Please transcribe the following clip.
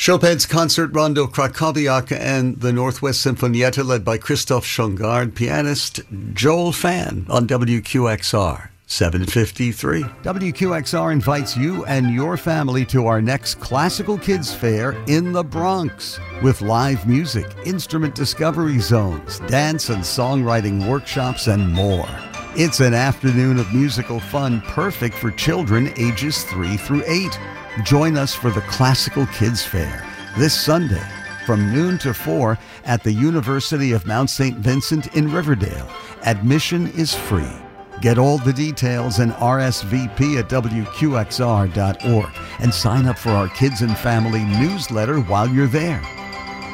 Chopin's Concert Rondo Krakowiak and the Northwest Sinfonietta led by Christoph Schongard, pianist Joel Fan on WQXR 753. WQXR invites you and your family to our next Classical Kids Fair in the Bronx with live music, instrument discovery zones, dance and songwriting workshops, and more. It's an afternoon of musical fun perfect for children ages 3 through 8. Join us for the Classical Kids Fair this Sunday from noon to 4 at the University of Mount St. Vincent in Riverdale. Admission is free. Get all the details and RSVP at WQXR.org and sign up for our Kids and Family newsletter while you're there.